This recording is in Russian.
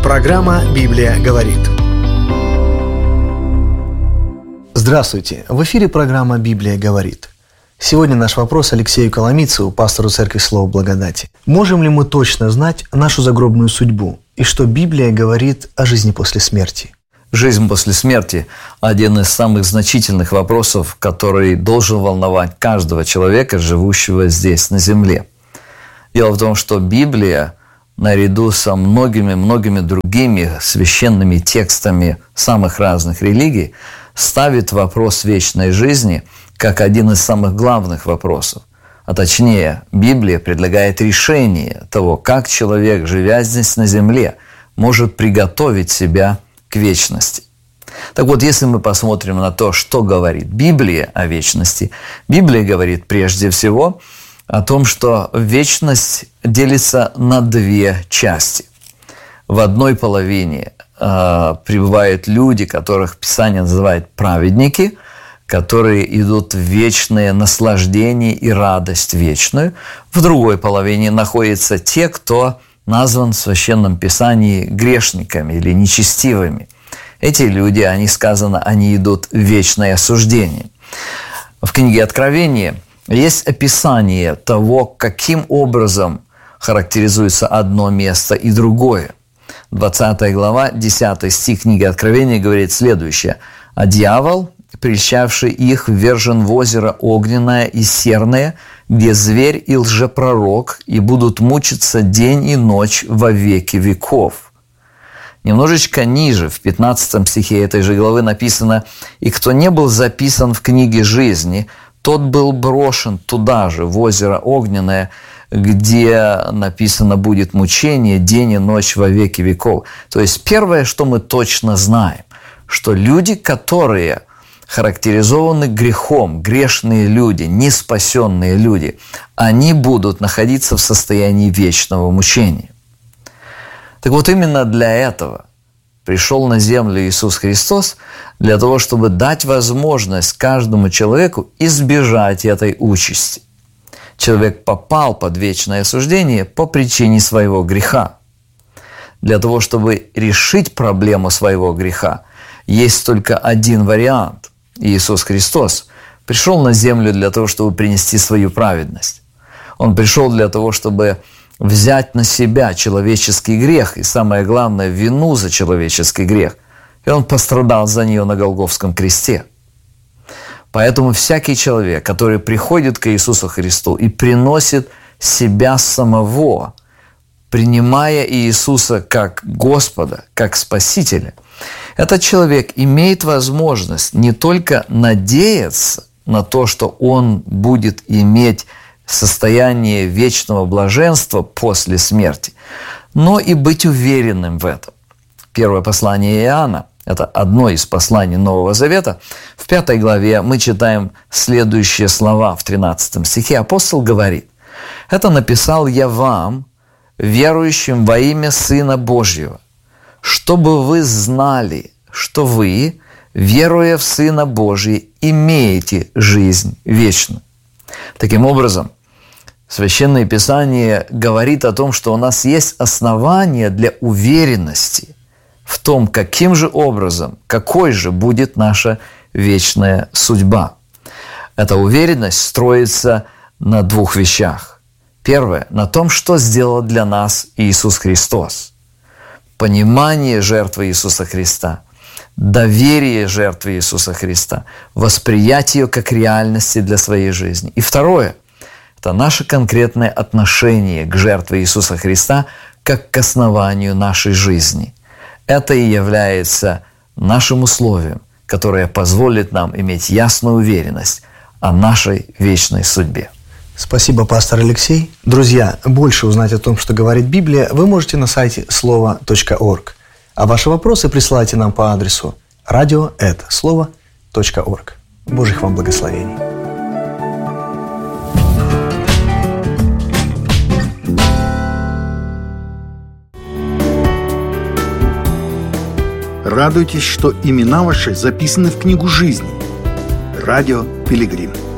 Программа «Библия говорит». Здравствуйте! В эфире программа «Библия говорит». Сегодня наш вопрос Алексею Коломийцеву, пастору Церкви Слова Благодати. Можем ли мы точно знать нашу загробную судьбу и что Библия говорит о жизни после смерти? Жизнь после смерти – один из самых значительных вопросов, который должен волновать каждого человека, живущего здесь, на земле. Дело в том, что Библия, наряду со многими другими священными текстами самых разных религий, ставит вопрос вечной жизни как один из самых главных вопросов. А точнее, Библия предлагает решение того, как человек, живя здесь на земле, может приготовить себя к вечности. Так вот, если мы посмотрим на то, что говорит Библия о вечности, Библия говорит прежде всего о том, что вечность делится на две части. В одной половине пребывают люди, которых Писание называет праведники, которые идут в вечное наслаждение и радость вечную. В другой половине находятся те, кто назван в Священном Писании грешниками или нечестивыми. Эти люди, они идут в вечное осуждение. В книге Откровения есть описание того, каким образом характеризуется одно место и другое. 20 глава, 10 стих книги Откровения говорит следующее. «А дьявол, прельщавший их, ввержен в озеро огненное и серное, где зверь и лжепророк, и будут мучиться день и ночь во веки веков». Немножечко ниже, в 15 стихе этой же главы написано: «И кто не был записан в книге жизни, тот был брошен туда же, в озеро огненное, где написано будет мучение день и ночь во веки веков». То есть первое, что мы точно знаем, что люди, которые характеризованы грехом, грешные люди, неспасенные люди, они будут находиться в состоянии вечного мучения. Так вот, именно для этого пришел на землю Иисус Христос, для того, чтобы дать возможность каждому человеку избежать этой участи. Человек попал под вечное осуждение по причине своего греха. Для того, чтобы решить проблему своего греха, есть только один вариант. Иисус Христос пришел на землю для того, чтобы принести свою праведность. Он пришел для того, чтобы взять на себя человеческий грех и, самое главное, вину за человеческий грех. И Он пострадал за нее на Голгофском кресте. Поэтому всякий человек, который приходит к Иисусу Христу и приносит себя самого, принимая Иисуса как Господа, как Спасителя, этот человек имеет возможность не только надеяться на то, что он будет иметь состояние вечного блаженства после смерти, но и быть уверенным в этом. Первое послание Иоанна, это одно из посланий Нового Завета, в 5 главе мы читаем следующие слова в 13 стихе. Апостол говорит: «Это написал я вам, верующим во имя Сына Божьего, чтобы вы знали, что вы, веруя в Сына Божия, имеете жизнь вечную». Таким образом, Священное Писание говорит о том, что у нас есть основания для уверенности в том, каким же образом, какой же будет наша вечная судьба. Эта уверенность строится на двух вещах. Первое – на том, что сделал для нас Иисус Христос. Понимание жертвы Иисуса Христа, доверие жертве Иисуса Христа, восприятие ее как реальности для своей жизни. И второе – это наше конкретное отношение к жертве Иисуса Христа как к основанию нашей жизни. Это и является нашим условием, которое позволит нам иметь ясную уверенность о нашей вечной судьбе. Спасибо, пастор Алексей. Друзья, больше узнать о том, что говорит Библия, вы можете на сайте слово.орг. А ваши вопросы присылайте нам по адресу radio@слово.орг. Божьих вам благословений. Радуйтесь, что имена ваши записаны в книгу жизни. Радио Пилигрим.